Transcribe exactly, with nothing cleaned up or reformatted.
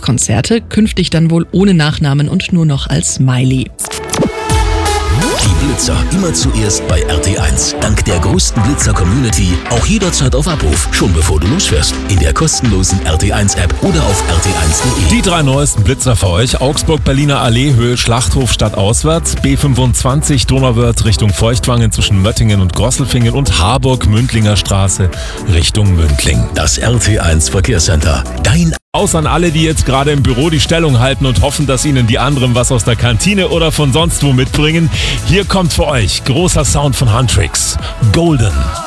Konzerte, künftig dann wohl ohne Nachnamen und nur noch als Smiley. Die Blitzer immer zuerst bei R T eins. Dank der größten Blitzer-Community auch jederzeit auf Abruf, schon bevor du losfährst. In der kostenlosen R T eins App oder auf r t eins punkt de. Die drei neuesten Blitzer für euch: Augsburg, Berliner Allee, Höhe Schlachthof stadtauswärts, B fünfundzwanzig Donauwörth Richtung Feuchtwangen zwischen Möttingen und Grosselfingen und Harburg Mündlinger Straße Richtung Mündling. Das R T eins Verkehrscenter. Dein Aus an alle, die jetzt gerade im Büro die Stellung halten und hoffen, dass ihnen die anderen was aus der Kantine oder von sonst wo mitbringen. Hier kommt für euch großer Sound von Huntrix. Golden.